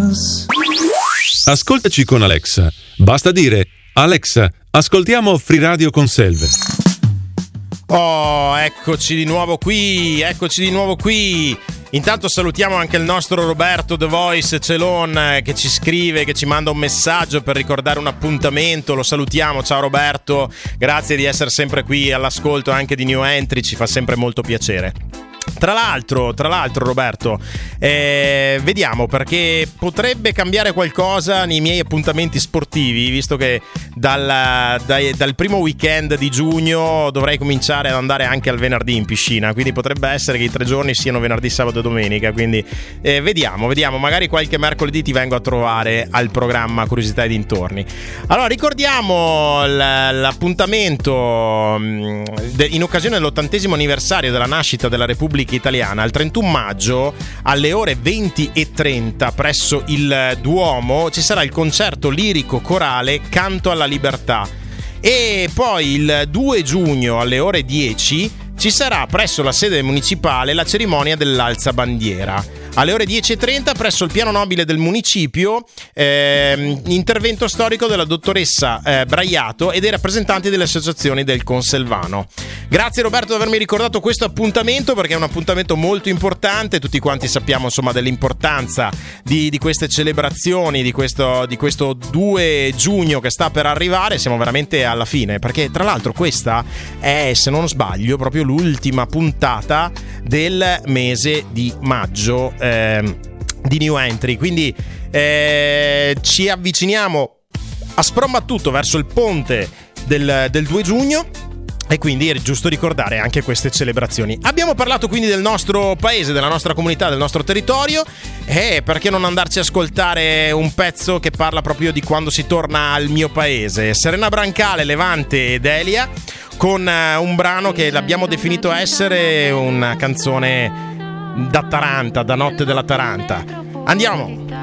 Ascoltaci con Alexa. Basta dire: Alexa, ascoltiamo Free Radio con Selve. Oh, eccoci di nuovo qui. Intanto salutiamo anche il nostro Roberto The Voice Celon che ci scrive, che ci manda un messaggio per ricordare un appuntamento. Lo salutiamo, ciao Roberto, grazie di essere sempre qui all'ascolto anche di New Entry, ci fa sempre molto piacere. Tra l'altro Roberto, vediamo, perché potrebbe cambiare qualcosa nei miei appuntamenti sportivi, visto che dal primo weekend di giugno dovrei cominciare ad andare anche al venerdì in piscina, quindi potrebbe essere che i 3 giorni siano venerdì, sabato e domenica, quindi vediamo, magari qualche mercoledì ti vengo a trovare al programma Curiosità e dintorni. Allora ricordiamo l'appuntamento in occasione dell'80° anniversario della nascita della Repubblica Italiana. Il 31 maggio alle ore 20:30 presso il Duomo ci sarà il concerto lirico corale Canto alla Libertà, e poi il 2 giugno alle ore 10 ci sarà presso la sede municipale la cerimonia dell'alzabandiera. Alle ore 10:30 presso il piano nobile del municipio intervento storico della dottoressa Braiato e dei rappresentanti delle associazioni del Conselvano. Grazie Roberto di avermi ricordato questo appuntamento, perché è un appuntamento molto importante. Tutti quanti sappiamo insomma dell'importanza di queste celebrazioni, di questo 2 giugno che sta per arrivare. Siamo veramente alla fine, perché tra l'altro questa è, se non sbaglio, proprio l'ultima puntata del mese di maggio di New Entry, quindi ci avviciniamo a sprombattuto verso il ponte del 2 giugno, e quindi è giusto ricordare anche queste celebrazioni. Abbiamo parlato quindi del nostro paese, della nostra comunità, del nostro territorio, e perché non andarci a ascoltare un pezzo che parla proprio di quando si torna al mio paese? Serena Brancale, Levante ed Elia, con un brano che l'abbiamo definito essere una canzone da Taranta, da notte della Taranta. Andiamo!